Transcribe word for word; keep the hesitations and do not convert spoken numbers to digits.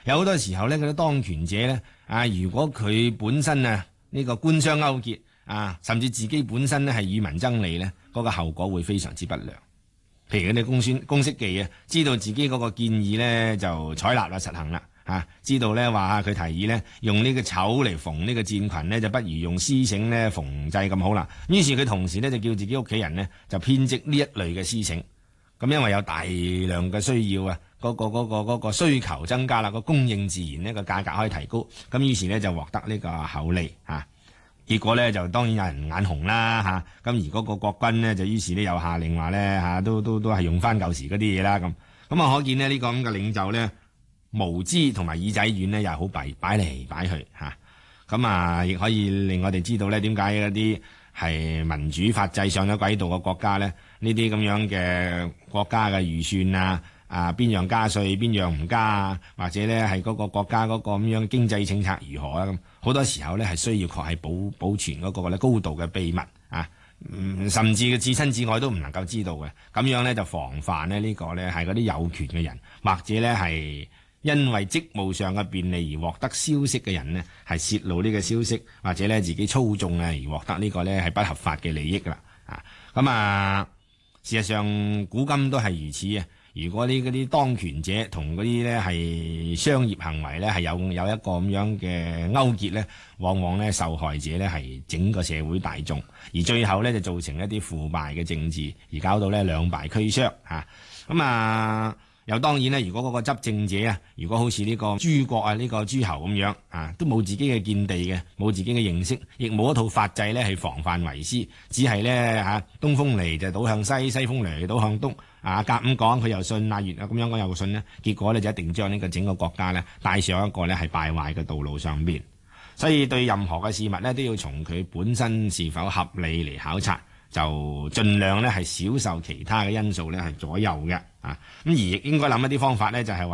有好多時候咧，嗰啲當權者咧啊，如果佢本身啊呢個官商勾結啊，甚至自己本身咧係與民爭利咧，嗰個後果會非常之不良。譬如嗰啲公宣公識記啊，知道自己嗰個建議咧就採納啦、實行啦。啊，知道咧話佢提議咧用呢個綢嚟縫呢個戰裙咧，就不如用絲繩咧縫製咁好啦。於是佢同時咧就叫自己屋企人咧就編織呢一類嘅絲繩。咁因為有大量嘅需要啊，嗰、嗰個嗰、嗰個嗰、嗰個需求增加啦，個供應自然呢個價格可以提高。咁於是咧就獲得呢個厚利啊。結果咧就當然有人眼紅啦嚇。咁、啊、而嗰個國軍呢，就於是呢又下令話咧嚇都都都係用翻舊時嗰啲嘢啦咁。咁啊可見呢，呢、呢個咁嘅領袖咧。無知同埋耳仔軟呢，又係好弊，擺嚟擺去嚇。咁啊，亦可以令我哋知道呢點解一啲係民主法制上咗軌道嘅國家呢，呢啲咁樣嘅國家嘅預算啊，啊邊樣加稅，邊樣唔加啊，或者呢係嗰個國家嗰個咁樣經濟政策如何啊咁，好多時候呢係需要確係保保存嗰個咧高度嘅秘密啊，嗯，甚至嘅至親至愛都唔能夠知道嘅。咁樣呢就防範呢呢個呢係嗰啲有權嘅人，或者呢係因為職務上嘅便利而獲得消息嘅人呢，係泄露呢個消息，或者呢自己操縱啊而獲得呢個呢係不合法嘅利益㗎啦。啊，咁啊，事實上古今都係如此啊。如果呢嗰啲當權者同嗰啲呢係商業行為呢係有有一個咁樣嘅勾結呢，往往呢受害者呢係整個社會大眾，而最後呢就造成一啲腐敗嘅政治，而搞到呢兩敗俱傷嚇。咁啊〜又當然咧，如果嗰個執政者啊，如果好似呢個諸國啊、呢、呢個諸侯咁樣啊，都冇自己嘅見地嘅，冇自己嘅認識，亦冇一套法制咧係防範為師，只係咧嚇東風嚟就倒向西，西風嚟就倒向東啊，夾咁講佢又信啊，越啊咁樣講又信呢，結果咧就一定將呢個整個國家咧帶上一個咧係敗壞嘅道路上邊。所以對任何嘅事物咧，都要從佢本身是否合理嚟考察。就盡量咧係少受其他嘅因素咧係左右嘅啊，咁而亦應該諗一啲方法咧，就係話。